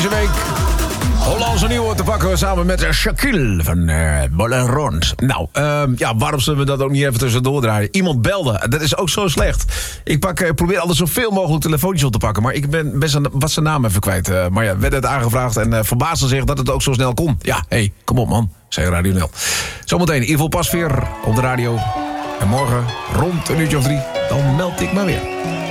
deze week Hollandse nieuwe te pakken samen met Shaquille van Moulin Rouge. Nou, waarom zullen we dat ook niet even tussendoor draaien? Iemand belde, dat is ook zo slecht. Ik probeer altijd zoveel mogelijk telefoontjes op te pakken, maar ik ben best wat zijn naam even kwijt. Maar ja, werd het aangevraagd en verbaasde zich dat het ook zo snel kon. Ja, kom op man, zei Radio Nel. Zometeen Ivo Pasveer op de radio. En morgen rond een uurtje of 3, dan meld ik maar weer.